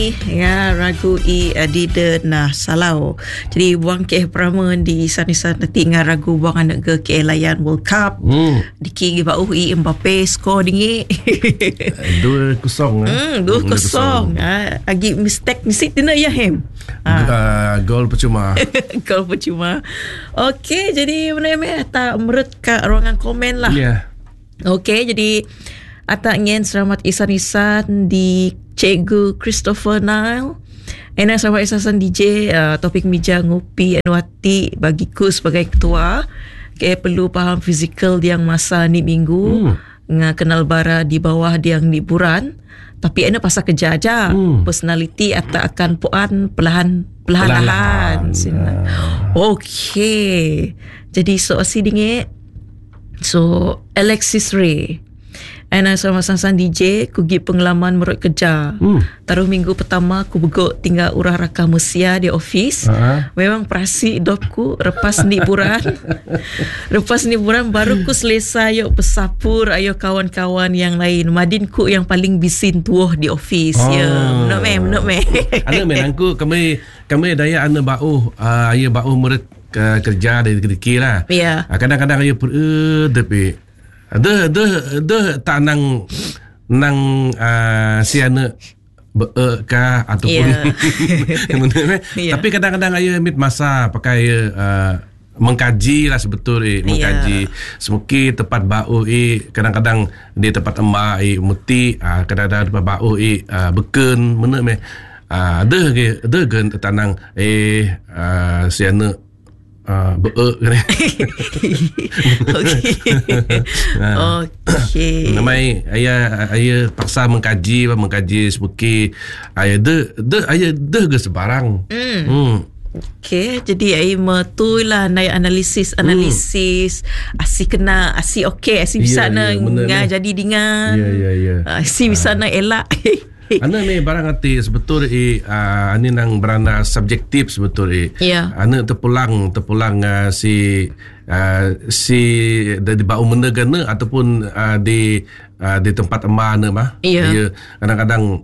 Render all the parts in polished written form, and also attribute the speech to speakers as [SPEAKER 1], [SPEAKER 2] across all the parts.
[SPEAKER 1] Ya, ragu dida nah salau. Jadi buang ke pertama di sana-sana tinggal ragu buang anak ke layan World Cup. Diki bau Mbappe skor dingi.
[SPEAKER 2] 2-0
[SPEAKER 1] 2-0. Agi mistake ni sit dina ya hem.
[SPEAKER 2] Gol percuma.
[SPEAKER 1] Gol percuma. Okey, jadi mana tak merut kat ruangan komen lah.
[SPEAKER 2] Ya.
[SPEAKER 1] Okey, jadi atak ngin selamat isan-isan di Cikgu Christopher Nile. Enak selamat isan DJ topik meja ngopi Anwati bagiku sebagai ketua. Okay, perlu faham fizikal yang masa ni minggu. Kenal bara di bawah diang liburan. Tapi enak pasal kerja aja. Personality atak akan puan perlahan-lahan. Okey. Jadi asi dingit. So Alexis Ray. Ana sama sang DJ ku gi pengalaman merut kerja. Taruh minggu pertama ku begok tinggal urah rakam Musia di office. Memang perasi dopku lepas liburan. Lepas liburan baru ku selesai yuk bersapur ayo kawan-kawan yang lain. Madinku yang paling bisin tuah di office. Ya, menok meh.
[SPEAKER 2] Ana menangku kami daya ana bau ayo bau merut kerja dari deki lah.
[SPEAKER 1] Ya.
[SPEAKER 2] Kadang-kadang ayo tapi Ada tak nang si anak kah ataupun
[SPEAKER 1] Yeah.
[SPEAKER 2] Tapi kadang-kadang ayo ambil masa pakai mengkaji lah sebetul mengkaji semuki tempat bau kadang-kadang di tempat emak muti kadang-kadang tempat bau beken mana ada ke tanang si anak
[SPEAKER 1] Okey.
[SPEAKER 2] Namai ayah paksa mengkaji sebuki ayah ke sebarang.
[SPEAKER 1] Okey, jadi ai metul lah naik analisis asi kena asi okey asi bisa jadi dengar.
[SPEAKER 2] Ya.
[SPEAKER 1] Asi bisa nak elak.
[SPEAKER 2] Ana ni barang hati sebetul ani nang berana subjektif sebetul
[SPEAKER 1] Ya.
[SPEAKER 2] Ana terpulang si dari bau menegana ataupun di tempat emana mah.
[SPEAKER 1] Ya.
[SPEAKER 2] Kadang-kadang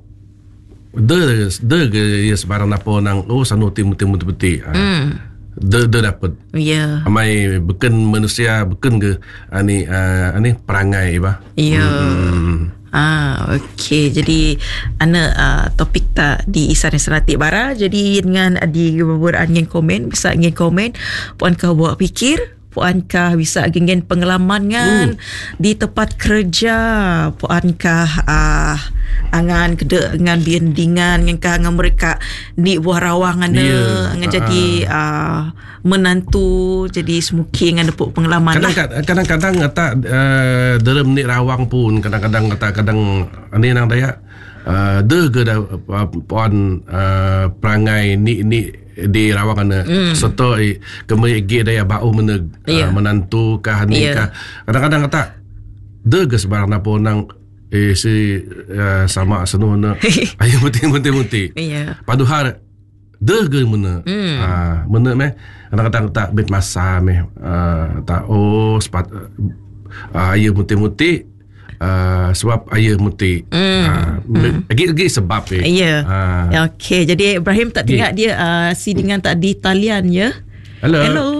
[SPEAKER 2] ya sebarang apa nang sanu muti dapat.
[SPEAKER 1] Ya.
[SPEAKER 2] Amai bukan manusia bukan ke ani perangai bah.
[SPEAKER 1] Ya. Okey. Jadi ana topik tak di Isan Seratik Bara. Jadi dengan di beberapa ingin komen, bisa ingin komen puan kau buat fikir, puan kah bisa ingin pengalaman kan di tempat kerja, puan kah angan kede dengan biendingan dengan mereka di buah rawangan dengan jadi menantu jadi semuki dengan dapuk pengalaman
[SPEAKER 2] kadang-kadang kata dalam ni rawang pun kadang-kadang ni nang daya ke puan perangai ni di rawangan soto kembali daya bau menantu kah ni kah kadang-kadang kata ke sebarang apa nang si sama senuh na ayo muti paduhar ke mana mana meh kadang-kadang tak bet masa meh tak sepat ayo muti sebab ayo muti lagi sebab
[SPEAKER 1] okey. Jadi Ibrahim tak tinggal dia si dengan tak di talian ya. Hello,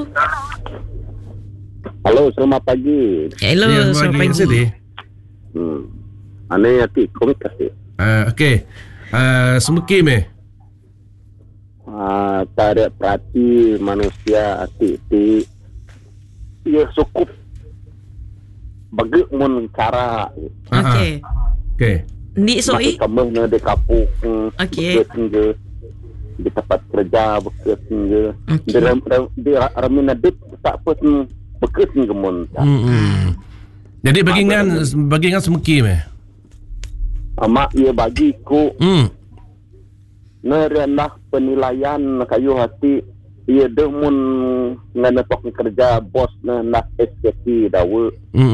[SPEAKER 3] selamat pagi.
[SPEAKER 1] Hello, selamat pagi.
[SPEAKER 3] Ane ati komik kasih.
[SPEAKER 2] Okey. Semuki meh.
[SPEAKER 3] Tak ada perhati manusia ati ia cukup bagi mun cara.
[SPEAKER 1] Okey. Ni soi.
[SPEAKER 3] Kamu na de kapuk.
[SPEAKER 1] Okey.
[SPEAKER 3] Di tempat kerja bekerja. Di ramina dit tak pun bekerja mun.
[SPEAKER 2] Jadi bagingan semuki meh.
[SPEAKER 3] Amak ia bagiku nerendah penilaian kayu hati ia demun ngana tok kerja bos nak SKT dawe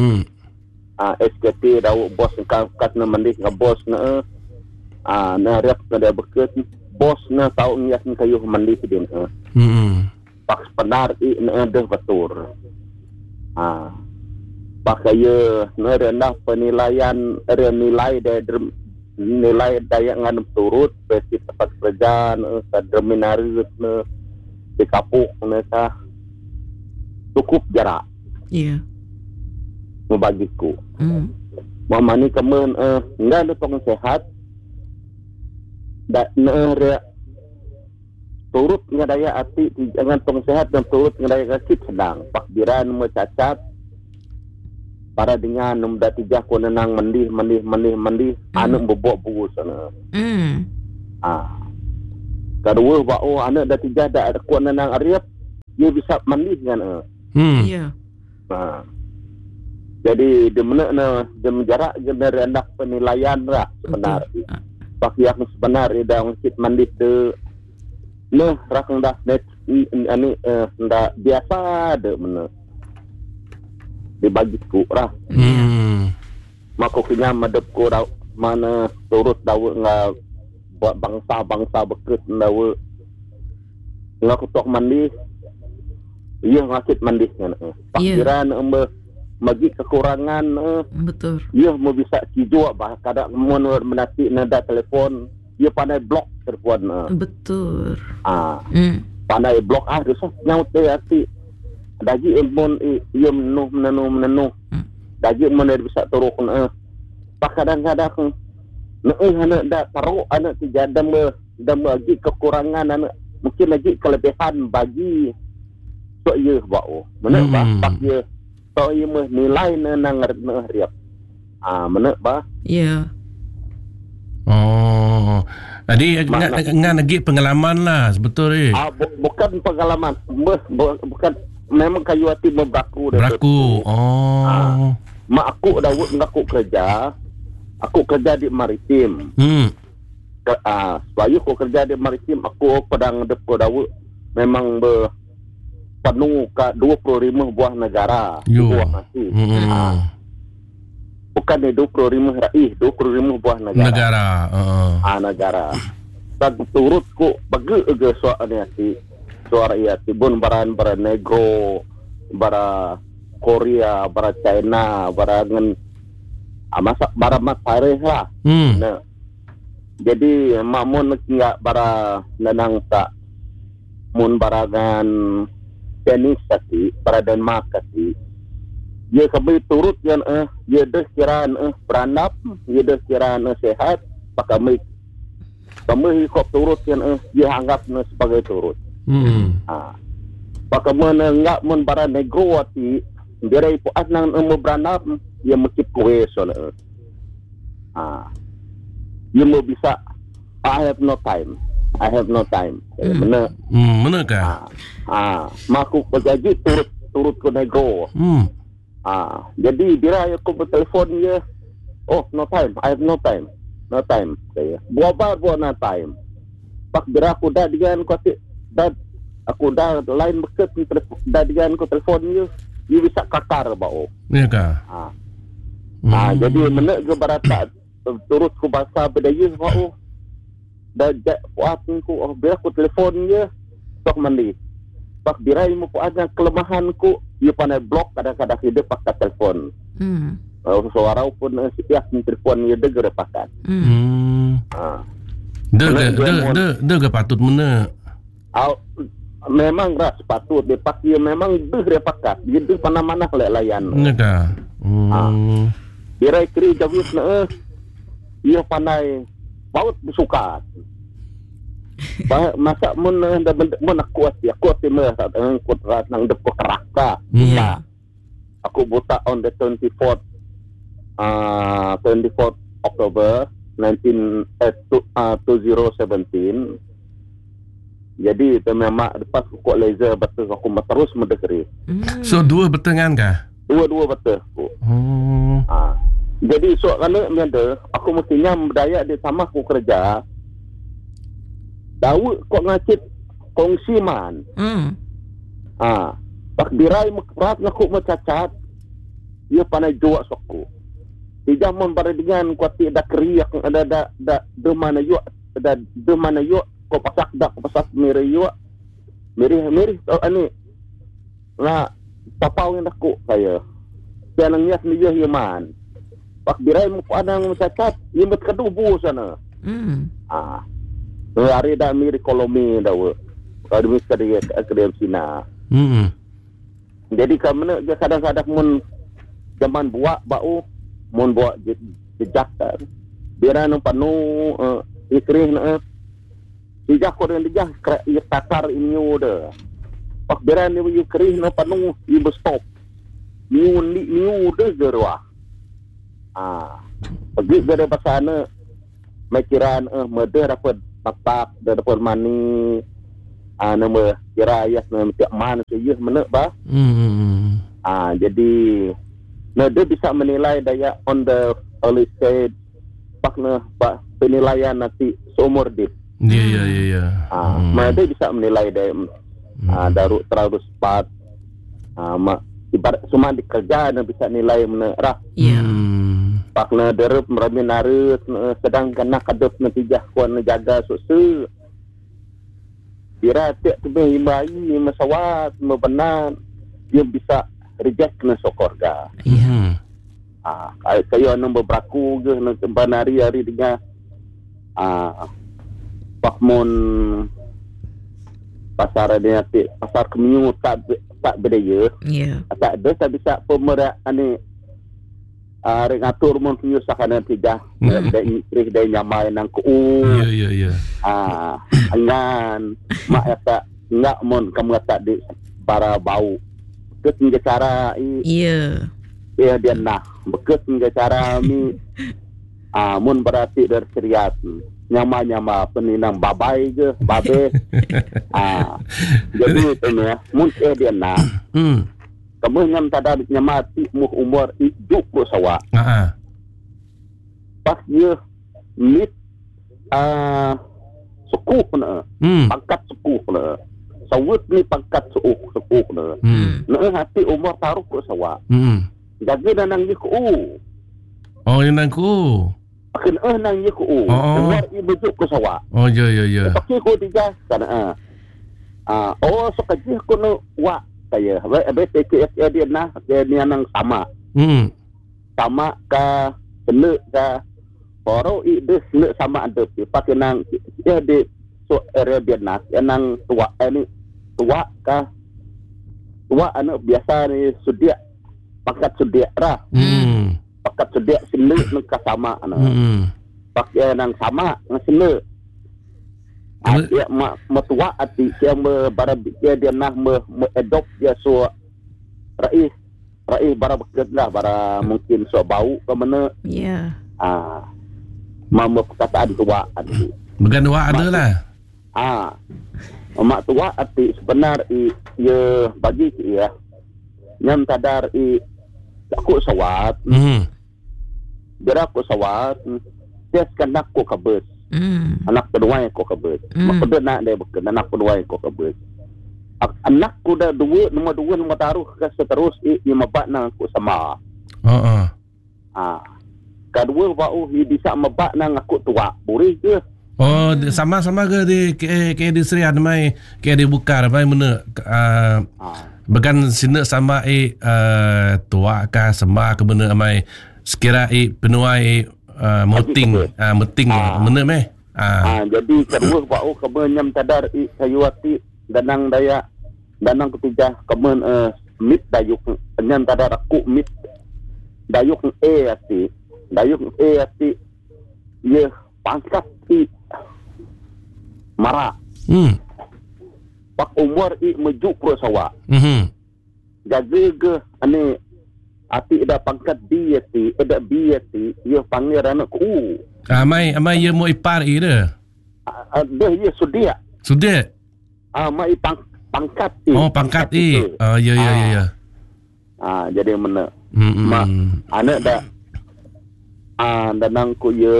[SPEAKER 3] SKT dawe bos kat na mandis nga bos na rep na beket bos na tau ngias kayu mandis din pak benar na de batur pakai nerendah penilaian nilai dari nilai daya ngan turut besi tempat kerja terminari di kapuk mereka cukup jarak membagiku mama ni kemen enggak ada tong sehat dak turut ngadaya ati jangan tong sehat dan turut ngadaya kaki sedang pakdiran mencacat para dengan numda tiga ko nenang mendih anak bobok buku sana kedua bao anak dah tiga dah ko nenang ariap dia bisa mendih kan jadi dia mana dia menjarak dari anak penilaian lah sebenar pak yang sebenar dah ngikit mendih de rakang dah net ani ndak biasa de mana dibagiku lah. Maka kena madep ko mana turut dawe nga buat bangsa beket dawe nga kutok mandi iya ngakit mandi pakiran magi kekurangan
[SPEAKER 1] betul
[SPEAKER 3] iya mau bisa kijua bah kadang mun menati nada telefon iya pandai blok telefon
[SPEAKER 1] betul
[SPEAKER 3] pandai blok susah nyaut hati dagi mon iya menuh dagi mon bisa turun pak kadang-kadang anak dak taruh anak tiga dan lagi kekurangan anak mungkin lagi kelebihan bagi so iya bau mana pak ye so iya nilai nang riap mana ba
[SPEAKER 2] jadi ngan lagi pengalaman lah betul
[SPEAKER 3] bukan pengalaman bukan memang kayu hati berlaku. Mak aku dah ngaku kerja. Aku kerja di maritim. Sebab aku kerja di maritim, aku pedang depo dawu memang penuh ke 25 buah negara. Buah nasi. Bukan 25 raih, 25 buah negara. Negara. Tak turutku bagi ke soal ni suara ia tibun bara negro bara Korea bara China bara ngan masak bara matare lah jadi mamun enggak bara nanang tak mun barangan tenis tadi bara Denmark tadi dia kembali turut yang dia dah kiraan beranap dia dah kiraan sehat pakai kami kok turut yang dia anggap sebagai turut Bagaimana enggak mun bara negro ati dia ipo nang beranap dia mesti kue soalnya dia mau bisa I have no time
[SPEAKER 2] mana kah
[SPEAKER 3] maku berjanji turut ke negro jadi dia aku bertelefon dia no time I have no time buat no time pak dia aku dah dengan kau dan aku dah lain beket dah dengan ko telefon dia bisa kakar bau
[SPEAKER 2] ya kah
[SPEAKER 3] jadi mana ke barata turut ku bahasa bedaya bau dah buat ku biar aku telefon dia tok mandi pak dirai mu ada kelemahan ku dia pandai blok kadang-kadang dia pakai telefon suara pun setiap telefon dia degar pakai
[SPEAKER 2] Dia patut mana
[SPEAKER 3] memang ras patut dia pakai memang dia pakat dia mana-mana layan
[SPEAKER 2] enggak
[SPEAKER 3] dia kiri jawis dia pandai baut bersukat masa mun aku mah nang depo keraka aku buta on the 24th October 2017. Jadi memang lepas aku laser betul aku terus mendekari.
[SPEAKER 2] So dua betengan kah?
[SPEAKER 3] Dua betul aku. Jadi so kalau ada aku mestinya berdaya di sama aku kerja. Daud kok ngacit kongsi man. Tak dirai mekrat aku mencacat. Dia pandai jual sokku. Di zaman baradingan kuat ada keriak ada mana yuk ko pasak miri ani na papaw yang aku saya nang nias ni yaman Pak birai mo padang macacat, imut kadubo sana. Hari dah miri kolome dah. Kalau mis kedai Cina. Jadi kami kadang-kadang mun zaman buat bau, mun buat jejak kan. Biar anu panu ikrih na jejak korang jejak takar ini udah. Pak biar anu ikrih na panu ibu stop. Ni udah gerwa. Pergi dari pasana makiran meder dapat tapak dapat mani nama kira ayah nama tiap mana sejauh mana bah. Jadi dia bisa menilai daya on the early stage pakna penilaian nanti seumur dia.
[SPEAKER 2] Ya.
[SPEAKER 3] Dia bisa menilai daya darut terlalu cepat. Ibarat cuma dikerja dan bisa nilai menerah. Pakna derep merami narut sedangkan nak kadep natijah kuan jaga susu. Kira tiap tebih imai masawat membenar dia bisa reject na sokorga. Kayo anu bebraku ge na banari hari dengan pakmon pasar dia pasar kemiu tak bedaya. Tak ada tak bisa pemerah ani ngatur mon pius sakana tiga dari istri dari nyamai nang ku.
[SPEAKER 2] Ya.
[SPEAKER 3] Angan mak kata enggak mon kamu kata di para bau. Beket hingga cara dia nah beket hingga cara mi mun berarti dari seriat nyama peninang babai ke babe. Jadi itu ya mun dia nah kamu nyam tadabit nyamati muh umur ijuk ko sawa. Pas dia mit sukuh na pangkat sukuh na sawut ni pangkat sukuh na hati umur taruh ko sawa. Jadi nang ni ko
[SPEAKER 2] yang nang ko
[SPEAKER 3] akin nang ni ko umur ijuk ko sawa.
[SPEAKER 2] Ya.
[SPEAKER 3] Pakai ko tiga sana sekajih ko no wa saya BTKS dia nah dia nang sama. Sama ka sele ka poro ide sele sama ada pakai nang dia di so area dia nah nang tua ini tua ka tua anu biasa ni sudia pakat sudia ra. Pakat sudia sele nang ka sama anu. Pakai nang sama nang sele. Dia metua ati dia bara dia nah adopt dia so rais bara bekerja bara mungkin so bau ke mana mama perkataan tua ati
[SPEAKER 2] bukan tua ada lah mak tua ati sebenar ia bagi ya nyam tadar aku sawat biar aku sawat dia sekan aku kabus. Anak kedua yang kau kabut. Maksudnya nak dia bukan anak kedua yang kau kabut. Anak ku dah nombor dua taruh ke seterus ia mabak nang aku sama. Kedua bau ia bisa mabak nang aku tua. Boleh ke? Sama-sama ke di ke di Sri Admai ke di Bukar mai mana bukan sini sama tua ka sama ke mana mai sekira penuai meting mana meh
[SPEAKER 3] jadi kedua bau kemenyam tadar sayuati danang ketiga kemen mit dayuk nyam tadar aku mit dayuk ati ye pangkat marah pak umur mejuk pro sawa jaga ke ane ati ada pangkat dia ada dia panggil anak ku
[SPEAKER 2] amai ye mo ipar ide
[SPEAKER 3] dia sudia mai pangkat
[SPEAKER 2] pangkat ya
[SPEAKER 3] jadi mana anak dah danang ku ye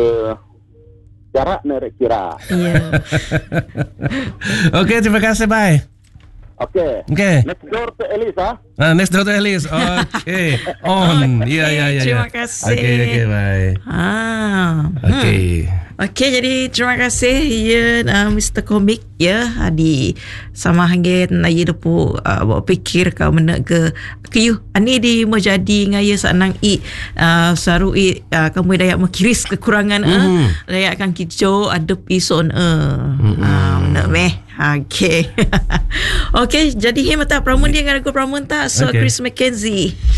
[SPEAKER 3] jarak nak kira.
[SPEAKER 2] Okey, terima kasih bye.
[SPEAKER 3] Okey.
[SPEAKER 2] Okey.
[SPEAKER 3] Next door to Elisa.
[SPEAKER 2] Next door to Alice. Okey. On. Ya.
[SPEAKER 1] Terima kasih.
[SPEAKER 2] Okey, bye. Okey.
[SPEAKER 1] Okey, jadi terima kasih ya Mr. Komik ya di sama hangen aye depu bawa fikir kau menak ke kiyu ani di mau jadi ngaya sanang saru kamu dayak mengiris kekurangan dayak kan kijo adep ison menak meh. Okey. Okey, jadi him tak pramun dia ngaragu pramun tak so
[SPEAKER 2] Okay.
[SPEAKER 1] Chris McKenzie.